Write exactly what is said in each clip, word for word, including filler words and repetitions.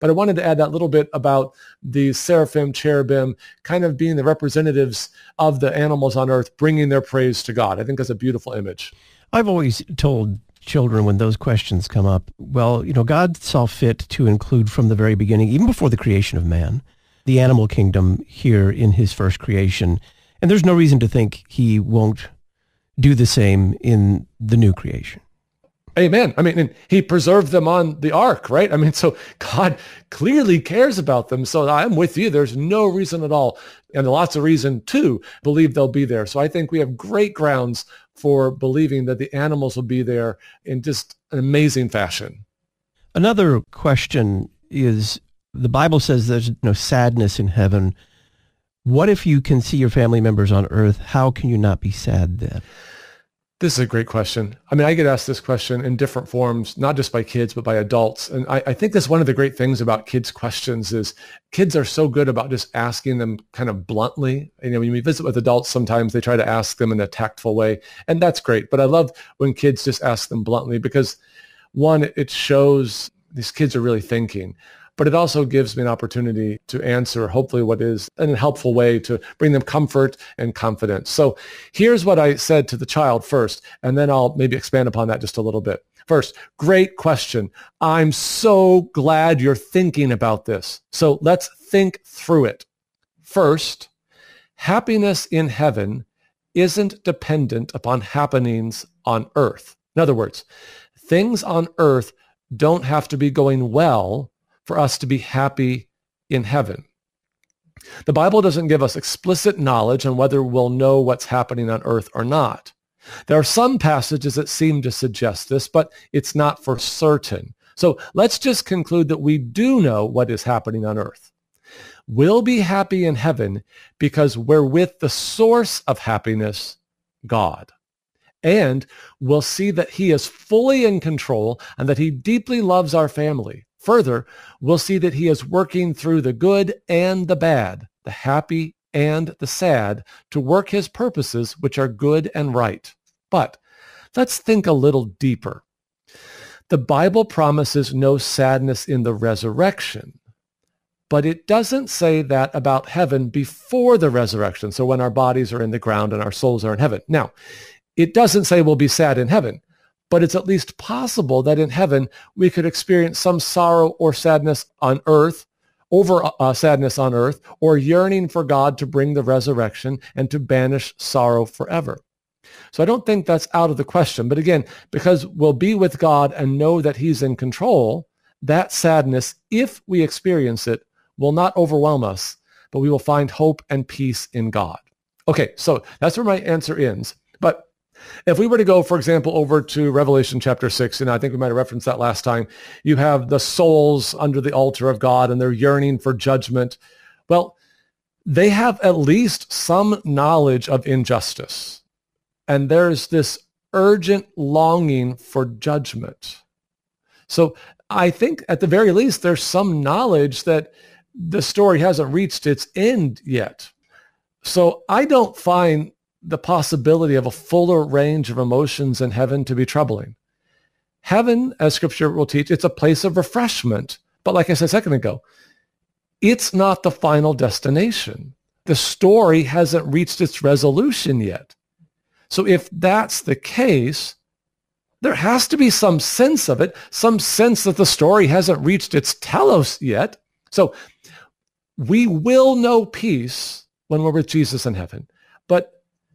But I wanted to add that little bit about the seraphim, cherubim, kind of being the representatives of the animals on earth, bringing their praise to God. I think that's a beautiful image. I've always told children when those questions come up, well, you know, God saw fit to include from the very beginning, even before the creation of man, the animal kingdom here in his first creation. And there's no reason to think he won't do the same in the new creation. Amen. I mean, and he preserved them on the ark, right? I mean, so God clearly cares about them. So I'm with you. There's no reason at all, and lots of reason to believe they'll be there. So I think we have great grounds for believing that the animals will be there in just an amazing fashion. Another question is, the Bible says there's no sadness in heaven. What if you can see your family members on earth? How can you not be sad then? This is a great question. I mean, I get asked this question in different forms, not just by kids, but by adults. And I, I think that's one of the great things about kids' questions is kids are so good about just asking them kind of bluntly. You know, when we visit with adults, sometimes they try to ask them in a tactful way, and that's great. But I love when kids just ask them bluntly because, one, it shows these kids are really thinking. But it also gives me an opportunity to answer, hopefully, what is in a helpful way to bring them comfort and confidence. So here's what I said to the child first, and then I'll maybe expand upon that just a little bit. First, great question. I'm so glad you're thinking about this. So let's think through it. First, happiness in heaven isn't dependent upon happenings on earth. In other words, things on earth don't have to be going well for us to be happy in heaven. The Bible doesn't give us explicit knowledge on whether we'll know what's happening on earth or not. There are some passages that seem to suggest this, but it's not for certain. So let's just conclude that we do know what is happening on earth. We'll be happy in heaven because we're with the source of happiness, God. And we'll see that he is fully in control and that he deeply loves our family. Further, we'll see that he is working through the good and the bad, the happy and the sad, to work his purposes, which are good and right. But let's think a little deeper. The Bible promises no sadness in the resurrection, but it doesn't say that about heaven before the resurrection, so when our bodies are in the ground and our souls are in heaven. Now, it doesn't say we'll be sad in heaven, but it's at least possible that in heaven we could experience some sorrow or sadness on earth, over uh, sadness on earth, or yearning for God to bring the resurrection and to banish sorrow forever. So I don't think that's out of the question. But again, because we'll be with God and know that he's in control, that sadness, if we experience it, will not overwhelm us, but we will find hope and peace in God. Okay, so that's where my answer ends. But if we were to go, for example, over to Revelation chapter six, and I think we might have referenced that last time, you have the souls under the altar of God and they're yearning for judgment. Well, they have at least some knowledge of injustice. And there's this urgent longing for judgment. So I think at the very least, there's some knowledge that the story hasn't reached its end yet. So I don't find the possibility of a fuller range of emotions in heaven to be troubling. Heaven, as Scripture will teach, it's a place of refreshment. But like I said a second ago, it's not the final destination. The story hasn't reached its resolution yet. So if that's the case, there has to be some sense of it, some sense that the story hasn't reached its telos yet. So we will know peace when we're with Jesus in heaven, but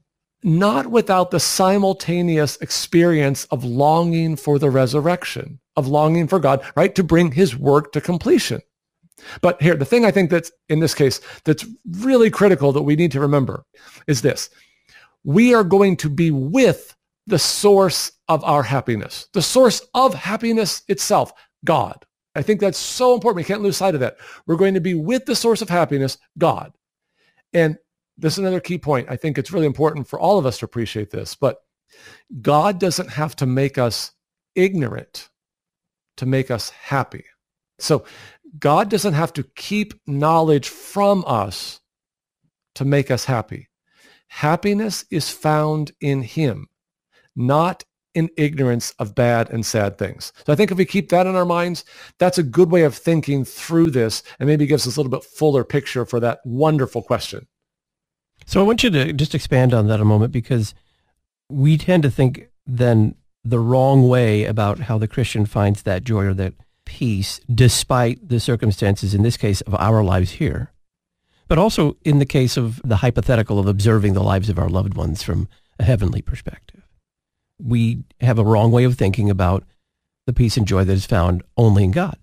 not without the simultaneous experience of longing for the resurrection, of longing for God, right, to bring his work to completion. But here, the thing I think that's in this case that's really critical that we need to remember is this. We are going to be with the source of our happiness, the source of happiness itself, God. I think that's so important. We can't lose sight of that. We're going to be with the source of happiness, God. And this is another key point. I think it's really important for all of us to appreciate this, but God doesn't have to make us ignorant to make us happy. So God doesn't have to keep knowledge from us to make us happy. Happiness is found in him, not in ignorance of bad and sad things. So I think if we keep that in our minds, that's a good way of thinking through this and maybe gives us a little bit fuller picture for that wonderful question. So I want you to just expand on that a moment, because we tend to think then the wrong way about how the Christian finds that joy or that peace despite the circumstances, in this case, of our lives here, but also in the case of the hypothetical of observing the lives of our loved ones from a heavenly perspective. We have a wrong way of thinking about the peace and joy that is found only in God.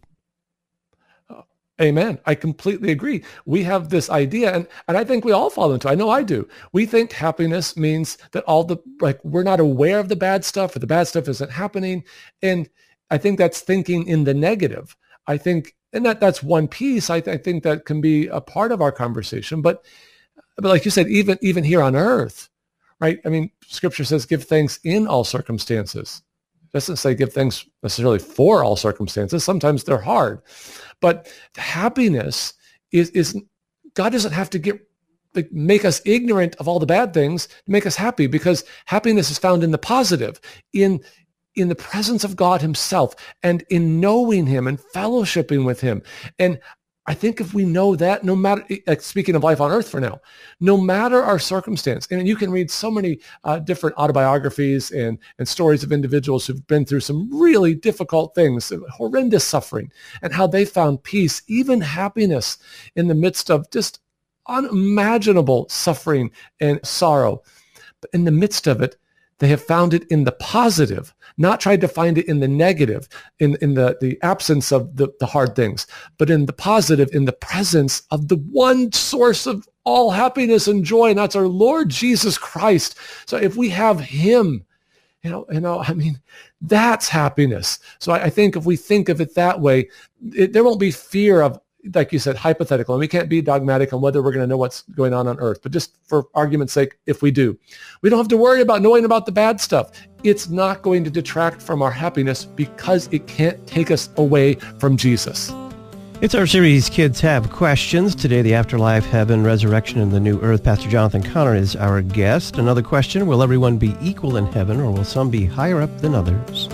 Amen. I completely agree. We have this idea, and, and I think we all fall into it. I know I do. We think happiness means that all the, like, we're not aware of the bad stuff, or the bad stuff isn't happening. And I think that's thinking in the negative. I think, and that that's one piece. I, th- I think that can be a part of our conversation. But, but like you said, even, even here on earth, right? I mean, Scripture says, give thanks in all circumstances. It doesn't say give thanks necessarily for all circumstances. Sometimes they're hard. But happiness is, is God doesn't have to get like, make us ignorant of all the bad things to make us happy, because happiness is found in the positive, in in the presence of God himself, and in knowing him and fellowshipping with him. And I think if we know that, no matter, like speaking of life on earth for now, no matter our circumstance, and you can read so many uh, different autobiographies and, and stories of individuals who've been through some really difficult things, horrendous suffering, and how they found peace, even happiness in the midst of just unimaginable suffering and sorrow. But in the midst of it, they have found it in the positive, not tried to find it in the negative, in, in the, the absence of the, the hard things, but in the positive, in the presence of the one source of all happiness and joy, and that's our Lord Jesus Christ. So if we have him, you know, you know, I mean, that's happiness. So I, I think if we think of it that way, it, there won't be fear of, like you said, hypothetical, and we can't be dogmatic on whether we're going to know what's going on on earth. But just for argument's sake, if we do, we don't have to worry about knowing about the bad stuff. It's not going to detract from our happiness, because it can't take us away from Jesus. It's our series, Kids Have Questions. Today, the afterlife, heaven, resurrection, and the new earth. Pastor Jonathan Connor is our guest. Another question, will everyone be equal in heaven, or will some be higher up than others?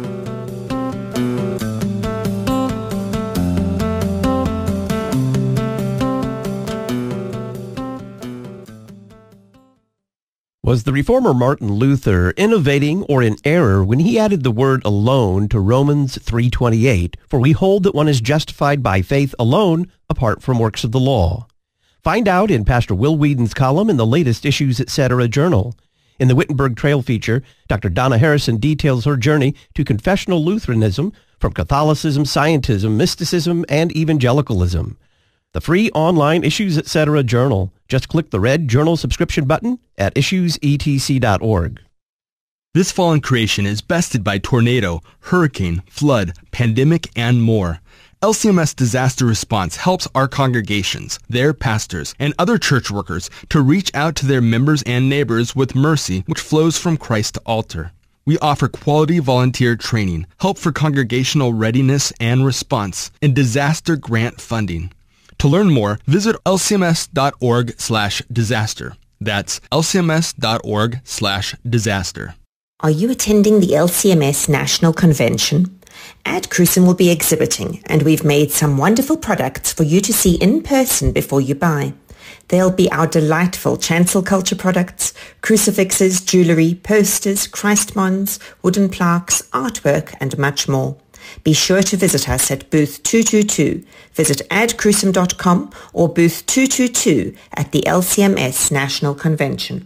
Was the reformer Martin Luther innovating or in error when he added the word alone to Romans three twenty-eight, for we hold that one is justified by faith alone, apart from works of the law? Find out in Pastor Will Whedon's column in the latest Issues Etc. journal. In the Wittenberg Trail feature, Doctor Donna Harrison details her journey to confessional Lutheranism from Catholicism, Scientism, mysticism, and evangelicalism. The free online Issues Etc. journal. Just click the red journal subscription button at issues e t c dot org. This fallen creation is bested by tornado, hurricane, flood, pandemic, and more. L C M S Disaster Response helps our congregations, their pastors, and other church workers to reach out to their members and neighbors with mercy which flows from Christ to altar. We offer quality volunteer training, help for congregational readiness and response, and disaster grant funding. To learn more, visit l c m s dot org slash disaster. That's l c m s dot org slash disaster. Are you attending the L C M S National Convention? Ad Crucem will be exhibiting, and we've made some wonderful products for you to see in person before you buy. They'll be our delightful chancel culture products, crucifixes, jewelry, posters, Christmons, wooden plaques, artwork, and much more. Be sure to visit us at booth two two two. Visit ad crucem dot com or booth two two two at the L C M S National Convention.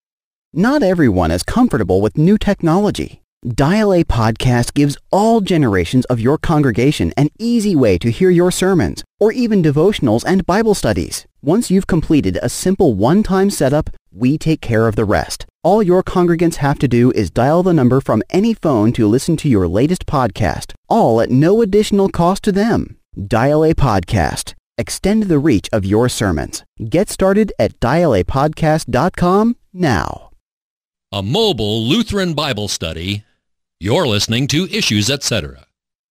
Not everyone is comfortable with new technology. Dial A Podcast gives all generations of your congregation an easy way to hear your sermons, or even devotionals and Bible studies. Once you've completed a simple one-time setup, we take care of the rest. All your congregants have to do is dial the number from any phone to listen to your latest podcast, all at no additional cost to them. Dial A Podcast. Extend the reach of your sermons. Get started at dial a podcast dot com now. A mobile Lutheran Bible study. You're listening to Issues Etc.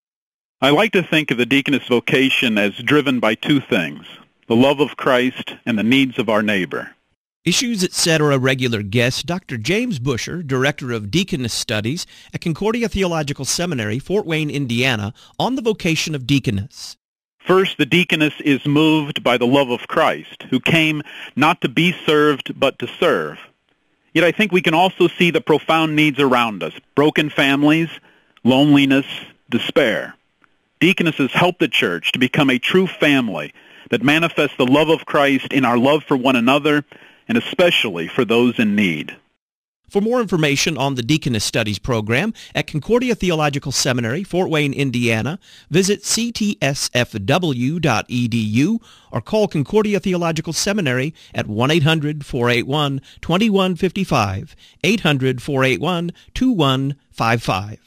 I like to think of the deaconess vocation as driven by two things, the love of Christ and the needs of our neighbor. Issues, et cetera regular guest, Doctor James Busher, Director of Deaconess Studies at Concordia Theological Seminary, Fort Wayne, Indiana, on the vocation of deaconess. First, the deaconess is moved by the love of Christ, who came not to be served, but to serve. Yet I think we can also see the profound needs around us: broken families, loneliness, despair. Deaconesses help the church to become a true family that manifests the love of Christ in our love for one another, and especially for those in need. For more information on the Deaconess Studies program at Concordia Theological Seminary, Fort Wayne, Indiana, visit c t s f w dot e d u or call Concordia Theological Seminary at one eight hundred, four eight one, two one five five, eight hundred, four eight one, two one five five.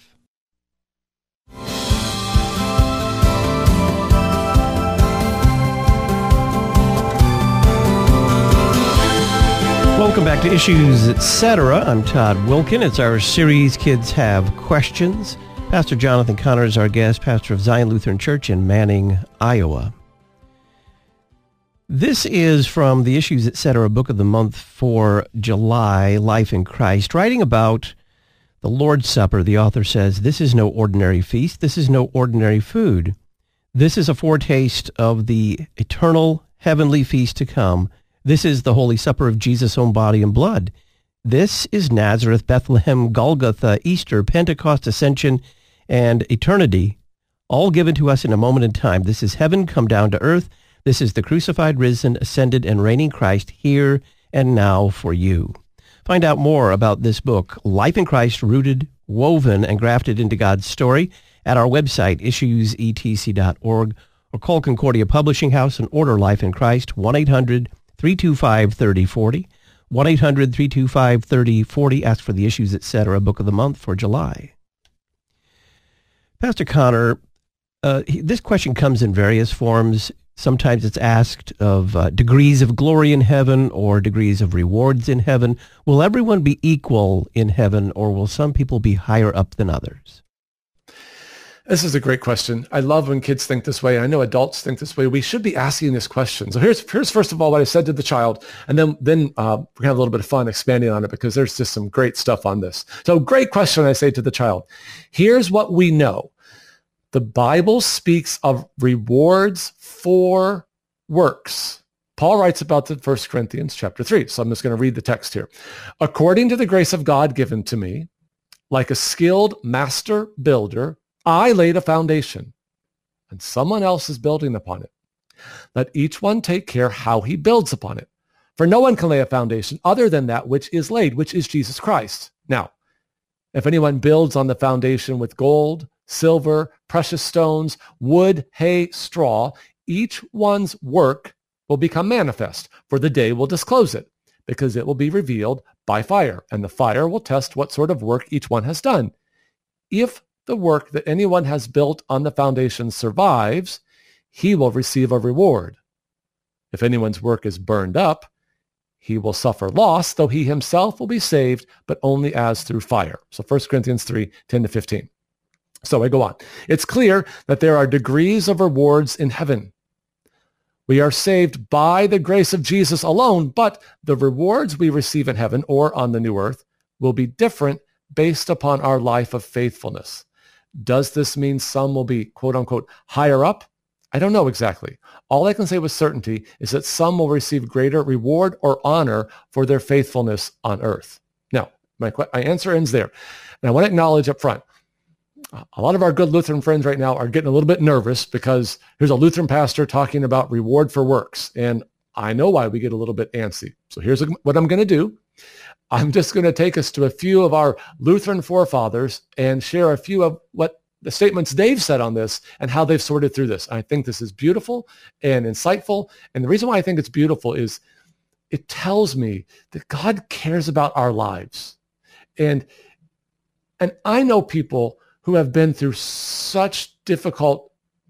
Welcome back to Issues, et cetera. I'm Todd Wilkin. It's our series, Kids Have Questions. Pastor Jonathan Conner is our guest, pastor of Zion Lutheran Church in Manning, Iowa. This is from the Issues, et cetera. Book of the month for July, Life in Christ. Writing about the Lord's Supper, the author says, "This is no ordinary feast. This is no ordinary food. This is a foretaste of the eternal heavenly feast to come. This is the Holy Supper of Jesus' own body and blood. This is Nazareth, Bethlehem, Golgotha, Easter, Pentecost, Ascension, and eternity, all given to us in a moment in time. This is heaven come down to earth. This is the crucified, risen, ascended, and reigning Christ here and now for you." Find out more about this book, Life in Christ, Rooted, Woven, and Grafted into God's Story, at our website, issues e t c dot org, or call Concordia Publishing House and order Life in Christ, one eight hundred, three two five, three oh four oh, one eight hundred, three two five, three oh four oh. Ask for the Issues, et cetera. Book of the month for July. Pastor Conner, uh, he, this question comes in various forms. Sometimes it's asked of uh, degrees of glory in heaven or degrees of rewards in heaven. Will everyone be equal in heaven, or will some people be higher up than others? This is a great question. I love when kids think this way. I know adults think this way. We should be asking this question. So here's, here's first of all, what I said to the child, and then, then uh, we're going to have a little bit of fun expanding on it, because there's just some great stuff on this. So great question, I say to the child. Here's what we know. The Bible speaks of rewards for works. Paul writes about it in First Corinthians chapter three. So I'm just going to read the text here. "According to the grace of God given to me, like a skilled master builder, I laid a foundation, and someone else is building upon it. Let each one take care how he builds upon it. For no one can lay a foundation other than that which is laid, which is Jesus Christ. Now, if anyone builds on the foundation with gold, silver, precious stones, wood, hay, straw, each one's work will become manifest, for the day will disclose it, because it will be revealed by fire, and the fire will test what sort of work each one has done. If the work that anyone has built on the foundation survives, he will receive a reward. If anyone's work is burned up, he will suffer loss, though he himself will be saved, but only as through fire." So First Corinthians three, ten to fifteen. So I go on. "It's clear that there are degrees of rewards in heaven. We are saved by the grace of Jesus alone, but the rewards we receive in heaven or on the new earth will be different based upon our life of faithfulness. Does this mean some will be, quote unquote, higher up? I don't know exactly. All I can say with certainty is that some will receive greater reward or honor for their faithfulness on earth." Now, my, my answer ends there. And I want to acknowledge up front, a lot of our good Lutheran friends right now are getting a little bit nervous because here's a Lutheran pastor talking about reward for works. And I know why we get a little bit antsy. So here's what I'm going to do. I'm just going to take us to a few of our Lutheran forefathers and share a few of what the statements they've said on this and how they've sorted through this. I think this is beautiful and insightful. And the reason why I think it's beautiful is it tells me that God cares about our lives. And, and I know people who have been through such difficult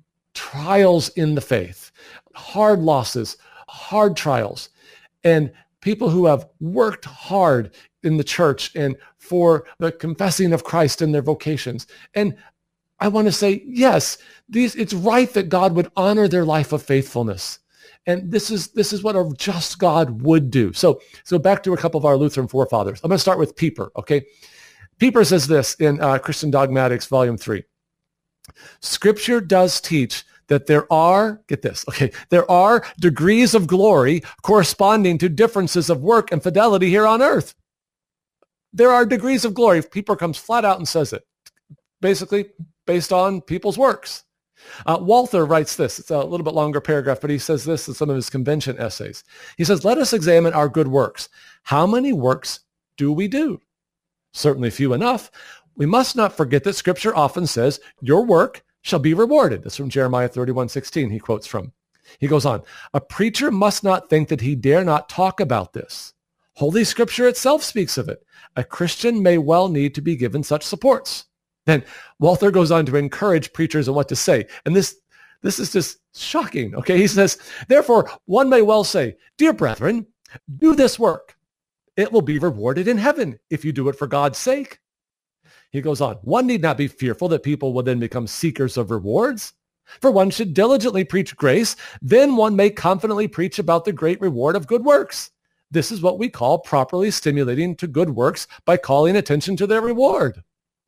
trials in the faith, hard losses, hard trials, and people who have worked hard in the church and for the confessing of Christ in their vocations. And I want to say, yes, these, it's right that God would honor their life of faithfulness. And this is this is what a just God would do. So, so back to a couple of our Lutheran forefathers. I'm going to start with Pieper, okay? Pieper says this in uh, Christian Dogmatics, Volume three. Scripture does teach that there are, get this, okay, there are degrees of glory corresponding to differences of work and fidelity here on earth. There are degrees of glory. Pieper comes flat out and says it, basically based on people's works. Uh, Walther writes this. It's a little bit longer paragraph, but he says this in some of his convention essays. He says, let us examine our good works. How many works do we do? Certainly few enough. We must not forget that Scripture often says, your work shall be rewarded. That's from Jeremiah thirty-one sixteen he quotes from. He goes on, a preacher must not think that he dare not talk about this. Holy Scripture itself speaks of it. A Christian may well need to be given such supports. Then Walther goes on to encourage preachers on what to say. And this, this is just shocking. Okay. He says, therefore, one may well say, dear brethren, do this work. It will be rewarded in heaven if you do it for God's sake. He goes on, one need not be fearful that people will then become seekers of rewards. For one should diligently preach grace. Then one may confidently preach about the great reward of good works. This is what we call properly stimulating to good works by calling attention to their reward.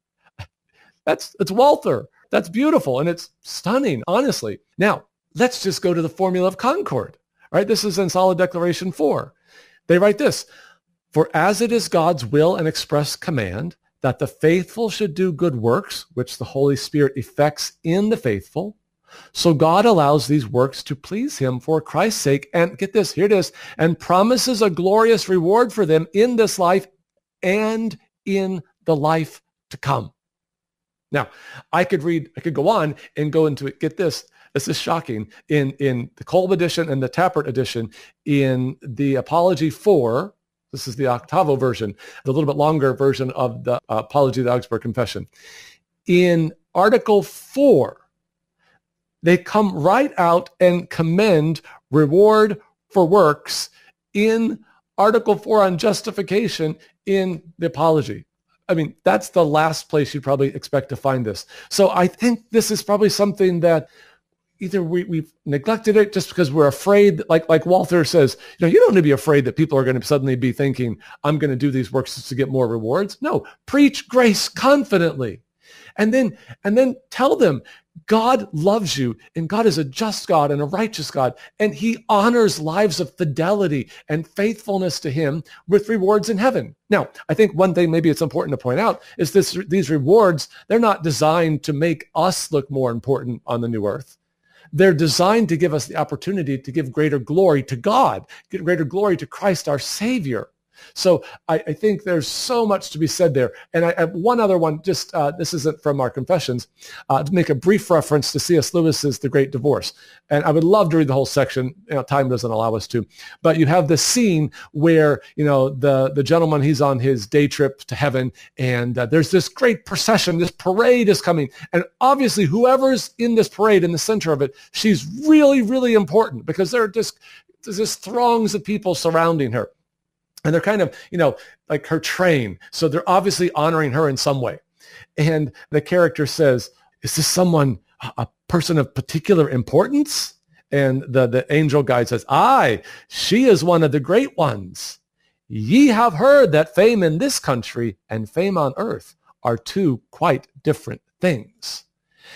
That's, it's Walther. That's beautiful. And it's stunning, honestly. Now, let's just go to the formula of concord, right? This is in Solid Declaration four. They write this, for as it is God's will and express command that the faithful should do good works, which the Holy Spirit effects in the faithful, so God allows these works to please him for Christ's sake. And get this, here it is, and promises a glorious reward for them in this life and in the life to come. Now, I could read, I could go on and go into it. Get this. This is shocking. In, in the Kolb edition and the Tappert edition, in the Apology four, this is the octavo version, the little bit longer version of the uh, Apology of the Augsburg Confession. In Article four, they come right out and commend reward for works in Article four on justification in the Apology. I mean, that's the last place you'd probably expect to find this. So I think this is probably something that either we, we've neglected it just because we're afraid, like like Walther says, you know, you don't need to be afraid that people are going to suddenly be thinking, I'm going to do these works to get more rewards. No, preach grace confidently. And then, and then tell them, God loves you, and God is a just God and a righteous God, and he honors lives of fidelity and faithfulness to him with rewards in heaven. Now, I think one thing maybe it's important to point out is this: these rewards, they're not designed to make us look more important on the new earth. They're designed to give us the opportunity to give greater glory to God, give greater glory to Christ our Savior. So I, I think there's so much to be said there. And I have one other one, just uh, this isn't from our confessions, uh, to make a brief reference to C S Lewis's The Great Divorce. And I would love to read the whole section. You know, time doesn't allow us to. But you have this scene where, you know, the, the gentleman, he's on his day trip to heaven, and uh, there's this great procession, this parade is coming. And obviously whoever's in this parade, in the center of it, she's really, really important because there are just, there's just throngs of people surrounding her. And they're kind of, you know, like her train. So they're obviously honoring her in some way. And the character says, is this someone, a person of particular importance? And the, the angel guide says, aye, she is one of the great ones. Ye have heard that fame in this country and fame on earth are two quite different things.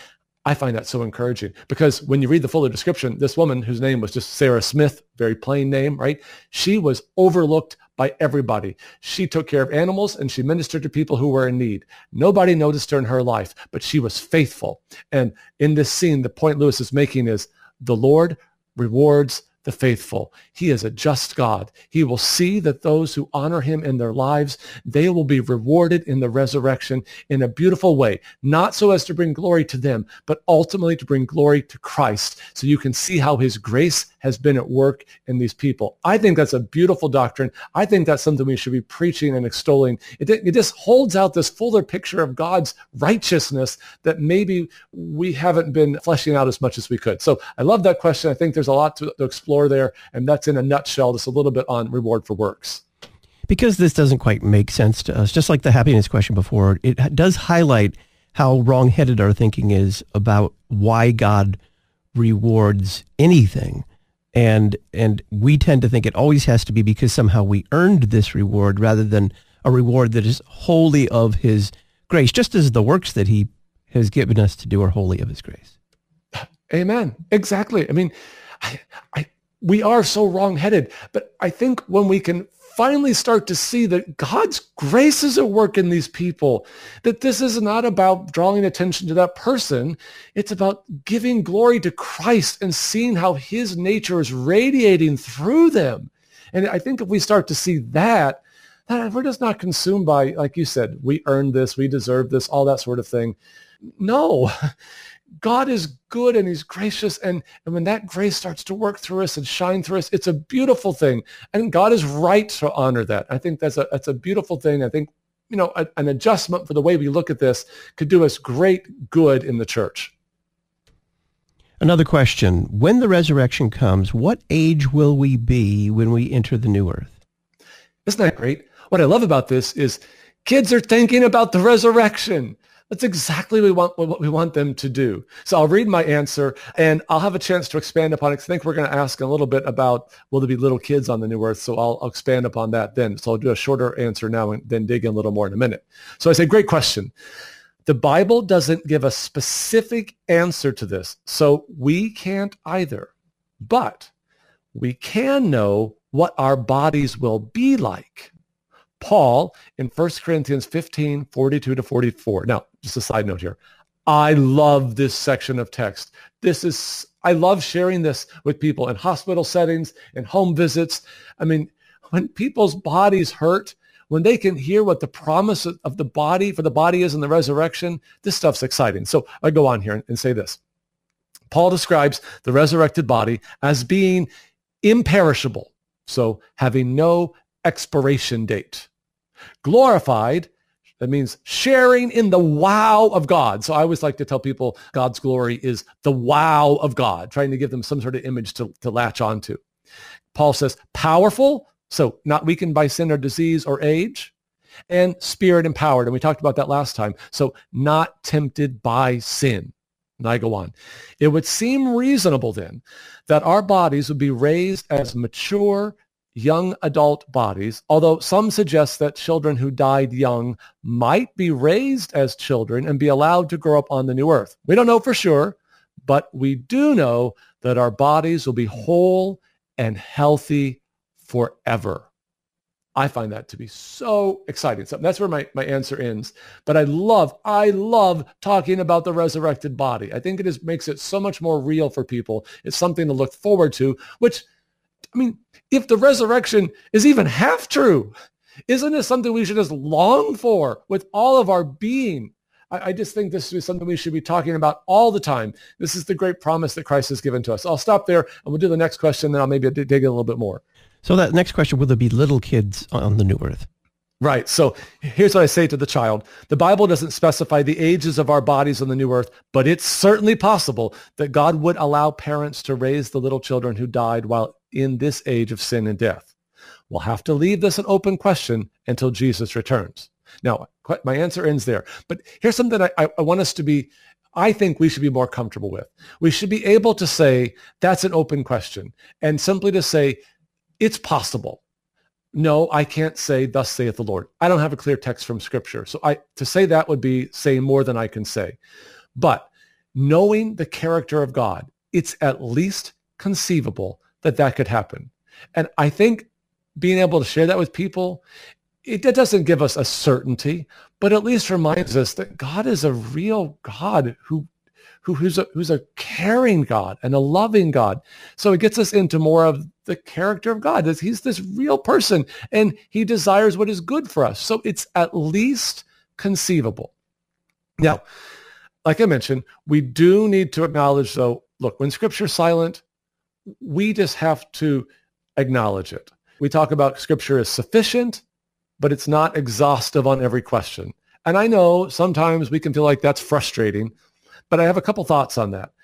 I find that so encouraging because when you read the fuller description, this woman whose name was just Sarah Smith, very plain name, right? She was overlooked by everybody. She took care of animals and she ministered to people who were in need. Nobody noticed her in her life, but she was faithful. And in this scene, the point Lewis is making is the Lord rewards the faithful. He is a just God. He will see that those who honor him in their lives, they will be rewarded in the resurrection in a beautiful way, not so as to bring glory to them, but ultimately to bring glory to Christ. So you can see how his grace has been at work in these people. I think that's a beautiful doctrine. I think that's something we should be preaching and extolling. It, it just holds out this fuller picture of God's righteousness that maybe we haven't been fleshing out as much as we could. So I love that question. I think there's a lot to, to explore there, and that's in a nutshell just a little bit on reward for works. Because this doesn't quite make sense to us, just like the happiness question before, it does highlight how wrong-headed our thinking is about why God rewards anything. And and we tend to think it always has to be because somehow we earned this reward rather than a reward that is wholly of his grace, just as the works that he has given us to do are wholly of his grace. Amen. Exactly. I mean, I, I, we are so wrong-headed, but I think when we can finally start to see that God's grace is at work in these people, that this is not about drawing attention to that person. It's about giving glory to Christ and seeing how his nature is radiating through them. And I think if we start to see that, that we're just not consumed by, like you said, we earned this, we deserve this, all that sort of thing. No, God is good and he's gracious. And, and when that grace starts to work through us and shine through us, it's a beautiful thing. And God is right to honor that. I think that's a, that's a beautiful thing. I think, you know, a, an adjustment for the way we look at this could do us great good in the church. Another question. When the resurrection comes, what age will we be when we enter the new earth? Isn't that great? What I love about this is kids are thinking about the resurrection. That's exactly what we want, what we want them to do. So I'll read my answer, and I'll have a chance to expand upon it. I think we're going to ask a little bit about, will there be little kids on the new earth? So I'll, I'll expand upon that then. So I'll do a shorter answer now and then dig in a little more in a minute. So I say, great question. The Bible doesn't give a specific answer to this, so we can't either. But we can know what our bodies will be like. Paul, in First Corinthians fifteen, forty-two to forty-four. Now, just a side note here. I love this section of text. This is, I love sharing this with people in hospital settings, in home visits. I mean, when people's bodies hurt, when they can hear what the promise of the body, for the body is in the resurrection, this stuff's exciting. So I go on here and say this. Paul describes the resurrected body as being imperishable, so having no expiration date. Glorified, that means sharing in the wow of God. So I always like to tell people God's glory is the wow of God, trying to give them some sort of image to, to latch onto. Paul says powerful, so not weakened by sin or disease or age, and spirit empowered. And we talked about that last time. So not tempted by sin. And I go on. It would seem reasonable then that our bodies would be raised as mature, young adult bodies, although some suggest that children who died young might be raised as children and be allowed to grow up on the new earth. We don't know for sure, but we do know that our bodies will be whole and healthy forever. I find that to be so exciting. So that's where my, my answer ends. But I love, I love talking about the resurrected body. I think it is, makes it so much more real for people. It's something to look forward to, which, I mean, if the resurrection is even half true, isn't it something we should just long for with all of our being? I, I just think this is something we should be talking about all the time. This is the great promise that Christ has given to us. I'll stop there and we'll do the next question, then I'll maybe dig in a little bit more. So that next question, will there be little kids on the new earth? Right. So here's what I say to the child. The Bible doesn't specify the ages of our bodies on the new earth, but it's certainly possible that God would allow parents to raise the little children who died while in this age of sin and death. We'll have to leave this an open question until Jesus returns. Now, my answer ends there. But here's something I, I want us to be, I think we should be more comfortable with. We should be able to say, that's an open question. And simply to say, it's possible. No, I can't say, thus saith the Lord. I don't have a clear text from Scripture. So I, to say that would be saying more than I can say. But knowing the character of God, it's at least conceivable that that could happen. And I think being able to share that with people, it, it doesn't give us a certainty, but at least reminds us that God is a real God who Who, who's, a, who's a caring God and a loving God. So it gets us into more of the character of God. He's this real person, and he desires what is good for us. So it's at least conceivable. Now, like I mentioned, we do need to acknowledge, though, look, when Scripture's silent, we just have to acknowledge it. We talk about Scripture as sufficient, but it's not exhaustive on every question. And I know sometimes we can feel like that's frustrating, but I have a couple thoughts on that.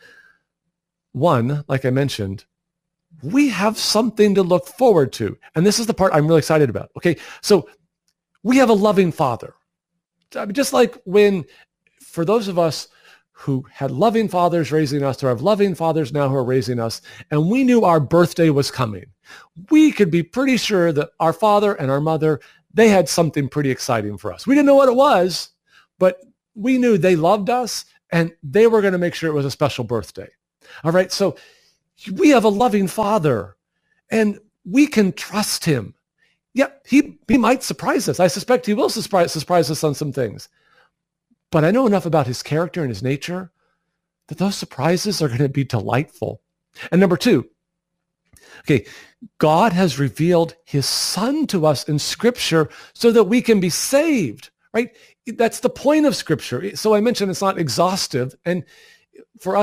One, like I mentioned, we have something to look forward to. And this is the part I'm really excited about. Okay, so we have a loving Father. Just like when, for those of us who had loving fathers raising us or have loving fathers now who are raising us, and we knew our birthday was coming. We could be pretty sure that our father and our mother, they had something pretty exciting for us. We didn't know what it was, but we knew they loved us and they were going to make sure it was a special birthday. All right, so we have a loving father and we can trust him. Yeah, he, he might surprise us. I suspect he will surprise, surprise us on some things. But I know enough about his character and his nature that those surprises are going to be delightful. And number two, okay, God has revealed his son to us in Scripture so that we can be saved, right? That's the point of Scripture. So I mentioned it's not exhaustive. And for us,